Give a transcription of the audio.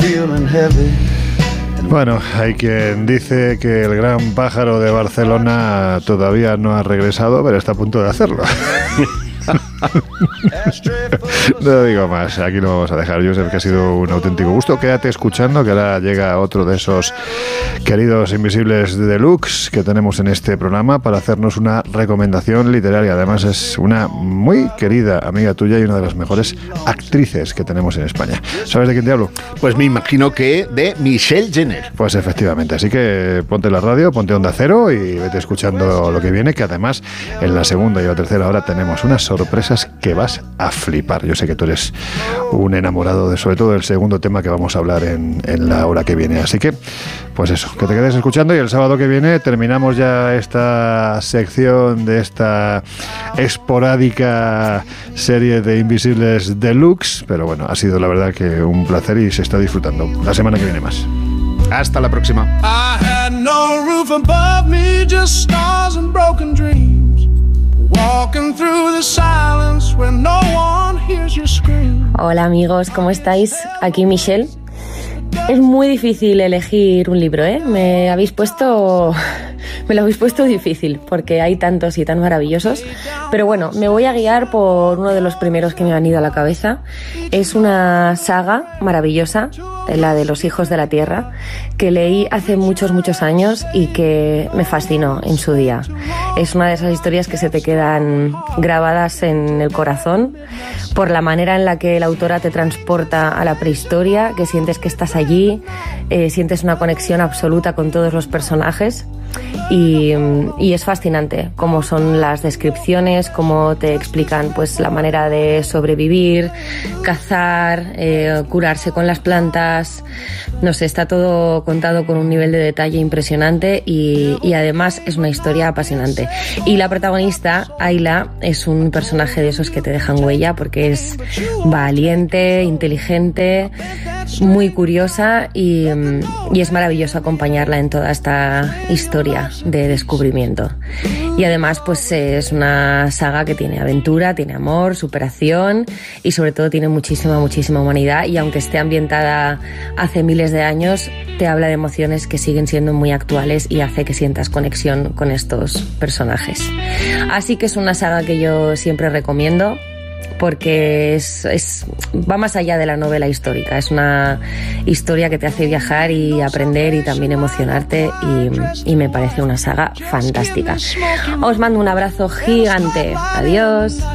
Bueno, hay quien dice que el gran pájaro de Barcelona todavía no ha regresado, pero está a punto de hacerlo. No digo más, aquí lo vamos a dejar. Josep, que ha sido un auténtico gusto. Quédate escuchando, que ahora llega otro de esos queridos invisibles deluxe que tenemos en este programa para hacernos una recomendación literaria. Además es una muy querida amiga tuya y una de las mejores actrices que tenemos en España. ¿Sabes de quién te hablo? Pues me imagino que de Michelle Jenner. Pues efectivamente, así que ponte la radio, ponte Onda Cero y vete escuchando lo que viene, que además en la segunda y la tercera hora tenemos unas sorpresas que vas a flipar. Yo sé que tú eres un enamorado de, sobre todo, del segundo tema que vamos a hablar en la hora que viene. Así que, pues eso, que te quedes escuchando y el sábado que viene terminamos ya esta sección de esta esporádica serie de Invisibles Deluxe, pero bueno, ha sido la verdad que un placer y se está disfrutando. La semana que viene más. Hasta la próxima. I had no roof above me, just stars and broken dreams. Walking through the silence where no one hears you scream. Hola amigos, ¿cómo estáis? Aquí Michelle. Es muy difícil elegir un libro, ¿eh? Me lo habéis puesto difícil porque hay tantos y tan maravillosos. Pero bueno, me voy a guiar por uno de los primeros que me han ido a la cabeza. Es una saga maravillosa, la de Los Hijos de la Tierra, que leí hace muchos años y que me fascinó en su día. Es una de esas historias que se te quedan grabadas en el corazón por la manera en la que la autora te transporta a la prehistoria, que sientes que estás allí, sientes una conexión absoluta con todos los personajes y es fascinante cómo son las descripciones, cómo te explican pues la manera de sobrevivir, cazar, curarse con las plantas. No sé, está todo contado con un nivel de detalle impresionante y además es una historia apasionante. Y la protagonista, Ayla, es un personaje de esos que te dejan huella porque es valiente, inteligente, muy curiosa y es maravilloso acompañarla en toda esta historia de descubrimiento. Y además pues es una saga que tiene aventura, tiene amor, superación y sobre todo tiene muchísima humanidad, y aunque esté ambientada hace miles de años, te habla de emociones que siguen siendo muy actuales y hace que sientas conexión con estos personajes. Así que es una saga que yo siempre recomiendo porque va más allá de la novela histórica. Es una historia que te hace viajar y aprender y también emocionarte y me parece una saga fantástica. Os mando un abrazo gigante. Adiós.